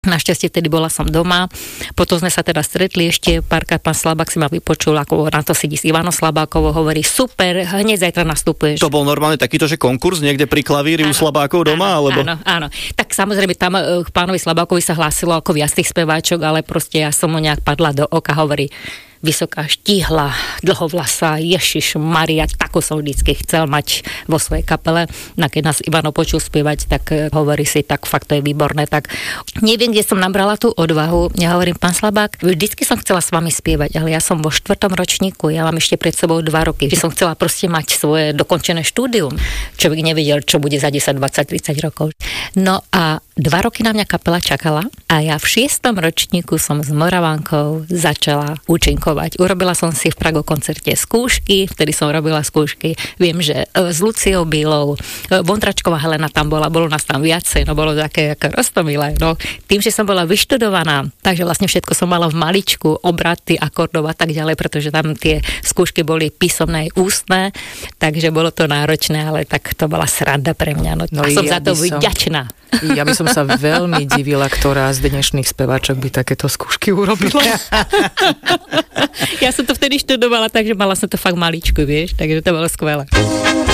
Našťastie vtedy bola som doma, potom sme sa teda stretli ešte párkrát, pán Slabák si ma vypočul, ako na to sedí s Ivanou Slabákovou, hovorí super, hneď zajtra nastupuješ. To bol normálne takýto, že konkurs niekde pri klavíri u Slabákov doma, alebo? Áno. Tak samozrejme tam k pánovi Slabákovi sa hlásilo ako viac tých speváčok, ale proste ja som mu nejak padla do oka, hovorí vysoká, štíhla, dlhovlasá, Ježiš Maria, takú som vždycky chcel mať vo svojej kapele. No keď nás Ivano počul spievať, tak hovorí si, tak fakt to je výborné. Tak neviem, kde som nabrala tú odvahu. Ja hovorím, pán Slabák, vždycky som chcela s vami spievať, ale ja som vo 4. ročníku, ja mám ešte pred sebou 2 roky, že som chcela proste mať svoje dokončené štúdium. Človek nevedel, čo bude za 10, 20, 30 rokov. No a 2 roky na mňa kapela čakala a ja v 6. ročníku som s Moravánkou začala účinkovať. Urobila som si v Prago koncerte skúšky, vtedy som robila skúšky. Viem, že s Luciou Bílou, Vondračková Helena tam bola, bolo nás tam viacej, no bolo také ako roztomilé. No, tým, že som bola vyštudovaná, takže vlastne všetko som mala v maličku, obraty, akordov a tak ďalej, pretože tam tie skúšky boli písomné, ústne, takže bolo to náročné, ale tak to bola sranda pre mňa. No a som za to vďačná. Ja by som sa veľmi divila, ktorá z dnešných speváčok by takéto skúšky urobila. Ja som to vtedy študovala, takže mala som to fakt maličku, vieš, takže to bolo skvelé.